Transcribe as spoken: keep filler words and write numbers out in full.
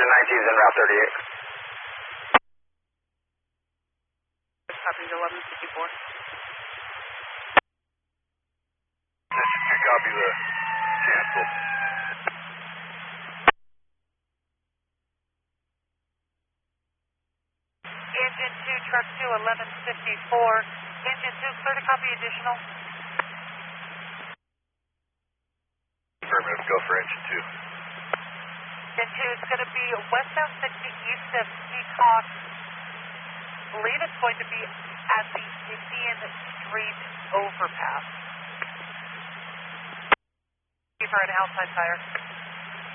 Engine nineteen is en route thirty-eight. Copy eleven fifty-four. Engine two, copy the cancel. Engine two, truck two, eleven fifty-four. Engine two, clear to copy additional. Affirmative, go for engine two. Engine two is going to be westbound sixty east of Peacock. I believe it's going to be at the Indian Street overpass. For an outside fire.